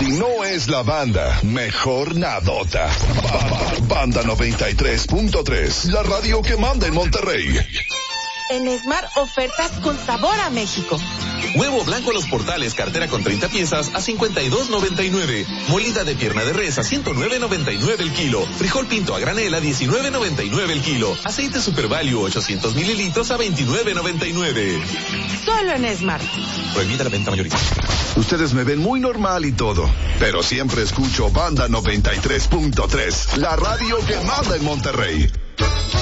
Si no es la banda, mejor nadota. Banda 93.3, la radio que manda en Monterrey. En Esmar, ofertas con sabor a México. Huevo blanco a los portales, cartera con 30 piezas a $52.99. Molida de pierna de res a $109.99 el kilo. Frijol pinto a granel a $19.99 el kilo. Aceite Super Value 800 mililitros a $29.99. Solo en Esmar. Prohibida la venta mayorista. Ustedes me ven muy normal y todo, pero siempre escucho Banda 93.3, la radio que manda en Monterrey.